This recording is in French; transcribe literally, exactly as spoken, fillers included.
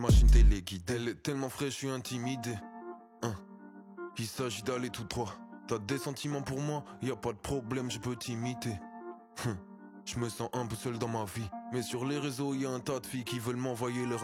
Machine téléguide, elle est tellement fraîche, je suis intimidé. Hein. Il s'agit d'aller tout droit. T'as des sentiments pour moi, y a pas de problème, je peux t'imiter. Hum. Je me sens un peu seul dans ma vie, mais sur les réseaux y a un tas de filles qui veulent m'envoyer leur